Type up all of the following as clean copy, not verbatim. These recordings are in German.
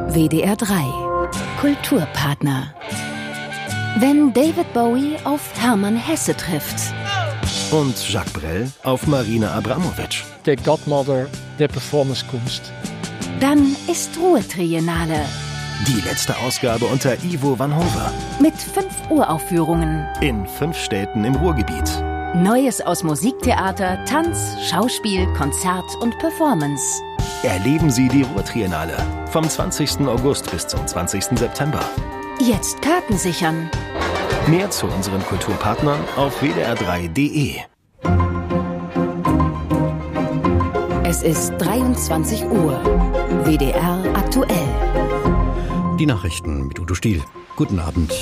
WDR 3 Kulturpartner. Wenn David Bowie auf Hermann Hesse trifft. Und Jacques Brel auf Marina Abramovic. Der Godmother der Performancekunst. Dann ist Ruhr-Triennale. Die letzte Ausgabe unter Ivo van Hove. Mit 5 Uraufführungen. In 5 Städten im Ruhrgebiet. Neues aus Musiktheater, Tanz, Schauspiel, Konzert und Performance. Erleben Sie die Ruhr-Triennale vom 20. August bis zum 20. September. Jetzt Karten sichern. Mehr zu unseren Kulturpartnern auf wdr3.de. Es ist 23 Uhr. WDR aktuell. Die Nachrichten mit Udo Stiel. Guten Abend.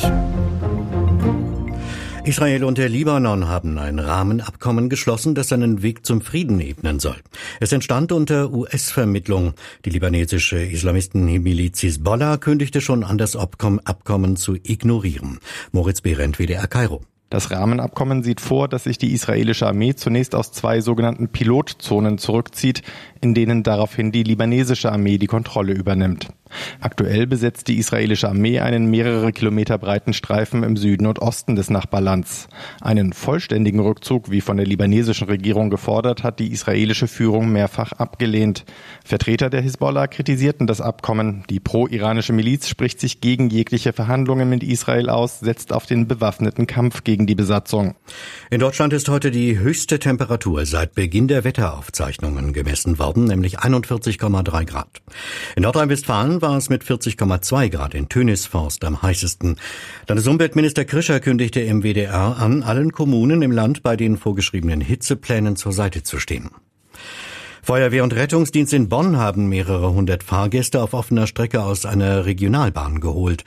Israel und der Libanon haben ein Rahmenabkommen geschlossen, das einen Weg zum Frieden ebnen soll. Es entstand unter US-Vermittlung. Die libanesische Islamistenmiliz Hisbollah kündigte schon an, das Abkommen zu ignorieren. Moritz Behrendt, WDR Kairo. Das Rahmenabkommen sieht vor, dass sich die israelische Armee zunächst aus 2 sogenannten Pilotzonen zurückzieht, in denen daraufhin die libanesische Armee die Kontrolle übernimmt. Aktuell besetzt die israelische Armee einen mehrere Kilometer breiten Streifen im Süden und Osten des Nachbarlands. Einen vollständigen Rückzug, wie von der libanesischen Regierung gefordert, hat die israelische Führung mehrfach abgelehnt. Vertreter der Hisbollah kritisierten das Abkommen. Die pro-iranische Miliz spricht sich gegen jegliche Verhandlungen mit Israel aus, setzt auf den bewaffneten Kampf gegen die Besatzung. In Deutschland ist heute die höchste Temperatur seit Beginn der Wetteraufzeichnungen gemessen worden, nämlich 41,3 Grad. In Nordrhein-Westfalen war es mit 40,2 Grad in Tönisforst am heißesten. Landesumweltminister Krischer kündigte im WDR an, allen Kommunen im Land bei den vorgeschriebenen Hitzeplänen zur Seite zu stehen. Feuerwehr und Rettungsdienst in Bonn haben mehrere 100 Fahrgäste auf offener Strecke aus einer Regionalbahn geholt.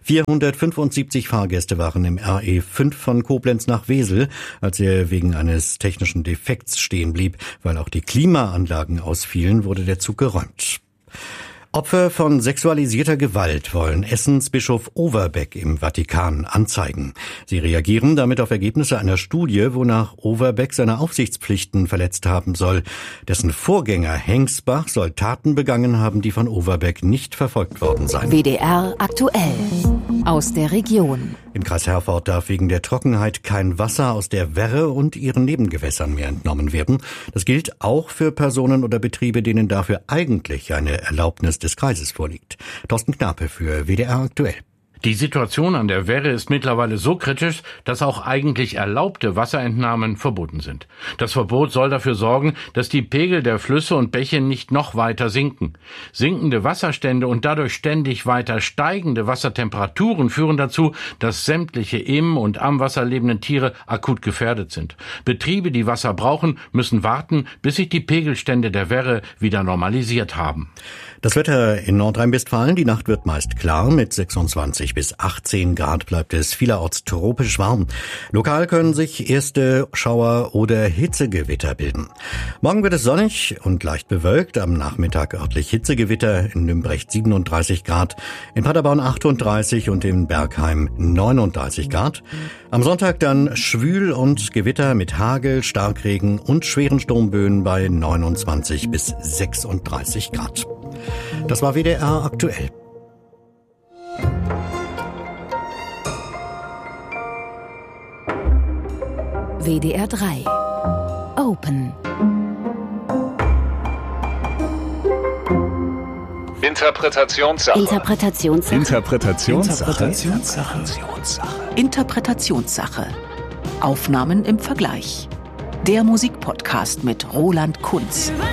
475 Fahrgäste waren im RE5 von Koblenz nach Wesel, als er wegen eines technischen Defekts stehen blieb. Weil auch die Klimaanlagen ausfielen, wurde der Zug geräumt. Opfer von sexualisierter Gewalt wollen Essens Bischof Overbeck im Vatikan anzeigen. Sie reagieren damit auf Ergebnisse einer Studie, wonach Overbeck seine Aufsichtspflichten verletzt haben soll. Dessen Vorgänger Hengsbach soll Taten begangen haben, die von Overbeck nicht verfolgt worden seien. WDR aktuell. Aus der Region. Im Kreis Herford darf wegen der Trockenheit kein Wasser aus der Werre und ihren Nebengewässern mehr entnommen werden. Das gilt auch für Personen oder Betriebe, denen dafür eigentlich eine Erlaubnis des Kreises vorliegt. Thorsten Knape für WDR aktuell. Die Situation an der Werre ist mittlerweile so kritisch, dass auch eigentlich erlaubte Wasserentnahmen verboten sind. Das Verbot soll dafür sorgen, dass die Pegel der Flüsse und Bäche nicht noch weiter sinken. Sinkende Wasserstände und dadurch ständig weiter steigende Wassertemperaturen führen dazu, dass sämtliche im und am Wasser lebenden Tiere akut gefährdet sind. Betriebe, die Wasser brauchen, müssen warten, bis sich die Pegelstände der Werre wieder normalisiert haben. Das Wetter in Nordrhein-Westfalen, die Nacht wird meist klar, mit 26 bis 18 Grad bleibt es vielerorts tropisch warm. Lokal können sich erste Schauer oder Hitzegewitter bilden. Morgen wird es sonnig und leicht bewölkt, am Nachmittag örtlich Hitzegewitter, in Nümbrecht 37 Grad, in Paderborn 38 und in Bergheim 39 Grad. Am Sonntag dann schwül und Gewitter mit Hagel, Starkregen und schweren Sturmböen bei 29 bis 36 Grad. Das war WDR aktuell. WDR 3 Open. Interpretationssache. Interpretationssache. Aufnahmen im Vergleich. Der Musikpodcast mit Roland Kunz.